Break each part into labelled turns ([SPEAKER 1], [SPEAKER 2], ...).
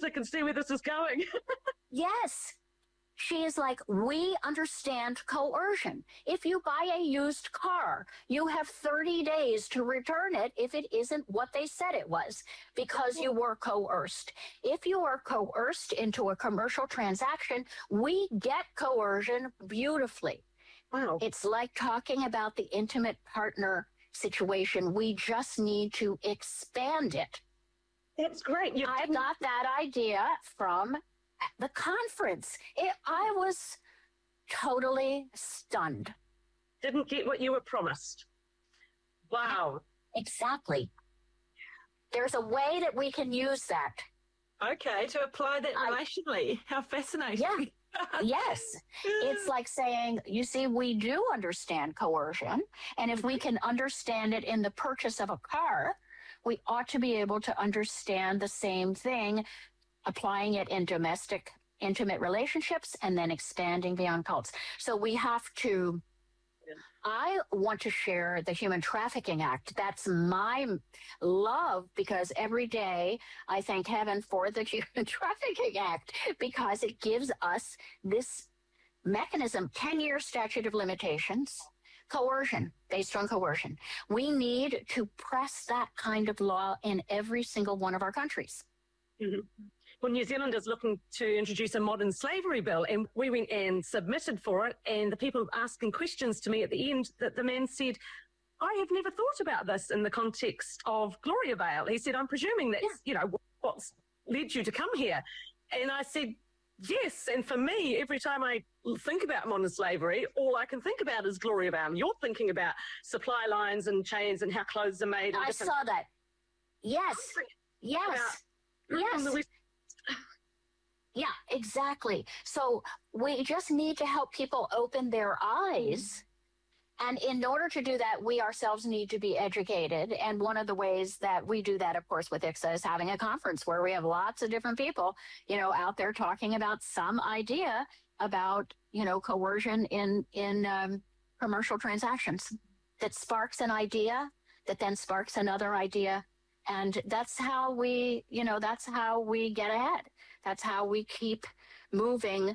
[SPEAKER 1] I can see where this is going.
[SPEAKER 2] Yes. She is like, we understand coercion. If you buy a used car, you have 30 days to return it if it isn't what they said it was, because you were coerced. If you are coerced into a commercial transaction, we get coercion beautifully.
[SPEAKER 1] Wow.
[SPEAKER 2] It's like talking about the intimate partner situation. We just need to expand it.
[SPEAKER 1] That's great.
[SPEAKER 2] I got that idea from the conference. I was totally stunned.
[SPEAKER 1] Didn't get what you were promised. Wow.
[SPEAKER 2] Exactly. There's a way that we can use that.
[SPEAKER 3] Okay, to apply that relationally. How fascinating.
[SPEAKER 2] Yeah. Yes. It's like saying, you see, we do understand coercion. And if we can understand it in the purchase of a car, we ought to be able to understand the same thing, applying it in domestic, intimate relationships, and then expanding beyond cults. So we have to, I want to share the Human Trafficking Act. That's my love, because every day I thank heaven for the Human Trafficking Act, because it gives us this mechanism, 10-year statute of limitations, coercion, based on coercion. We need to press that kind of law in every single one of our countries.
[SPEAKER 1] Mm-hmm. Well, New Zealand is looking to introduce a modern slavery bill, and we went and submitted for it, and the people asking questions to me at the end, that the man said, I have never thought about this in the context of Gloria Vale. He said, I'm presuming that's, what's led you to come here. And I said, yes, and for me, every time I think about modern slavery, all I can think about is Gloria Vale. You're thinking about supply lines and chains and how clothes are made.
[SPEAKER 2] I saw that. Yes. Yes. Yes. Yeah, exactly. So we just need to help people open their eyes. And in order to do that, we ourselves need to be educated. And one of the ways that we do that, of course, with ICSA is having a conference where we have lots of different people, out there talking about some idea about, coercion in commercial transactions that sparks an idea that then sparks another idea. And that's how we get ahead. That's how we keep moving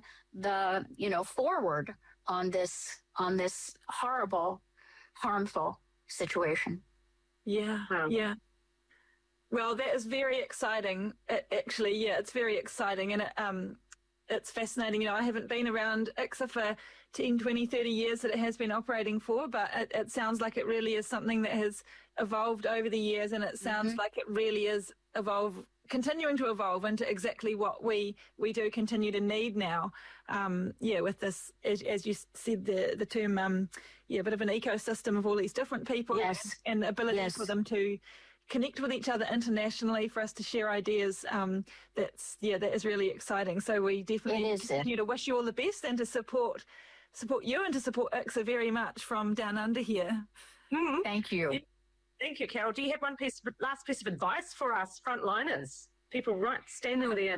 [SPEAKER 2] forward on this horrible, harmful situation.
[SPEAKER 3] Yeah. Yeah. Well, that is very exciting. It's very exciting. And it's fascinating. I haven't been around ICSA for 10, 20, 30 years that it has been operating for, but it sounds like it really is something that has evolved over the years, and it sounds like it really is continuing to evolve into exactly what we do continue to need now. With this, as you said, the term, a bit of an ecosystem of all these different people, and the ability for them to connect with each other internationally, for us to share ideas. That is really exciting. So we definitely continue to wish you all the best, and to support you and to support ICSA very much from down under here.
[SPEAKER 1] Mm-hmm.
[SPEAKER 2] Thank you.
[SPEAKER 1] Thank you, Carol. Do you have last piece of advice for us frontliners, people standing there?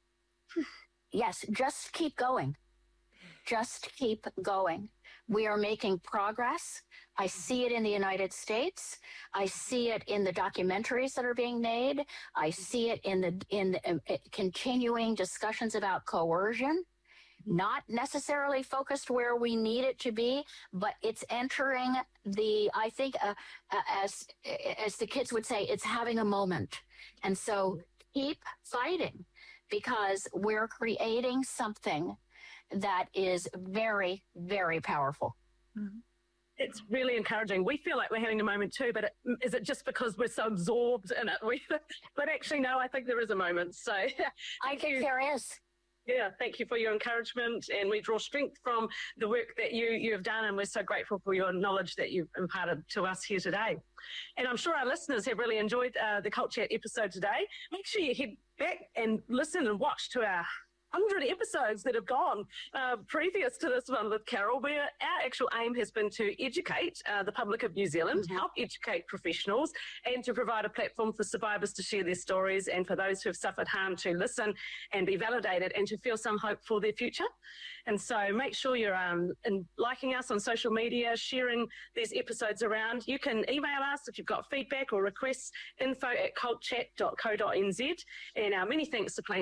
[SPEAKER 2] Yes, just keep going. Just keep going. We are making progress. I see it in the United States. I see it in the documentaries that are being made. I see it in the continuing discussions about coercion. Not necessarily focused where we need it to be, but it's entering I think, as the kids would say, it's having a moment. And so keep fighting, because we're creating something that is very, very powerful.
[SPEAKER 1] Mm-hmm. It's really encouraging. We feel like we're having a moment too, but is it just because we're so absorbed in it? But actually, no, I think there is a moment. So
[SPEAKER 2] I think there is.
[SPEAKER 1] Yeah, thank you for your encouragement, and we draw strength from the work that you have done, and we're so grateful for your knowledge that you've imparted to us here today. And I'm sure our listeners have really enjoyed the Cult Chat episode today. Make sure you head back and listen and watch to our 100 episodes that have gone previous to this one with Carol, where our actual aim has been to educate the public of New Zealand, help educate professionals, and to provide a platform for survivors to share their stories, and for those who have suffered harm to listen and be validated and to feel some hope for their future. And so make sure you're liking us on social media, sharing these episodes around. You can email us if you've got feedback or requests, info@cultchat.co.nz. And our many thanks to